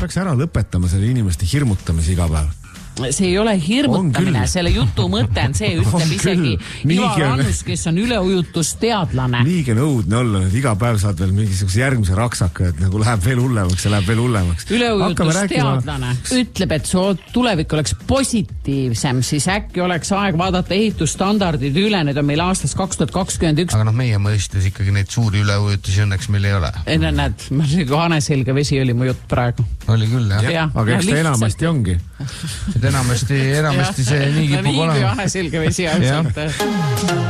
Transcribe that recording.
peaks ära lõpetama selle inimeste hirmutamise iga päev. See ei ole hirmutamine, selle jutu mõte on see, ütleb isegi Ivar Annus, kes on üleujutusteadlane. Niigi on õudne olla, et iga päev saad veel mingisuguse järgmise raksaka, et nagu läheb veel hullemaks ja läheb veel hullemaks. Üleujutusteadlane ütleb, et su tulevik oleks positiivsem, siis äkki oleks aeg vaadata ehitusstandardid üle, need on meil aastas 2021. Aga meie mõistes ikkagi neid suuri üleujutusi õnneks meil ei ole. Näed, haneselge vesi oli mu jutt praegu. Oli küll, jah. Aga eks ta enamasti ongi. Enamasti see nii kipub olema. Nii kui haneselge vesi.